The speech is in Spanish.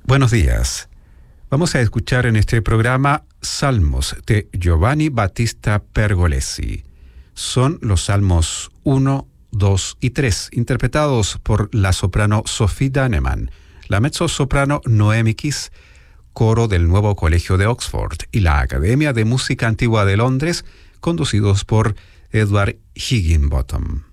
Buenos días. Vamos a escuchar en este programa Salmos de Giovanni Battista Pergolesi. Son los Salmos 1, 2 y 3, interpretados por la soprano Sophie Daneman, la mezzosoprano Noemi Kiss, coro del Nuevo Colegio de Oxford y la Academia de Música Antigua de Londres, conducidos por Edward Higginbottom.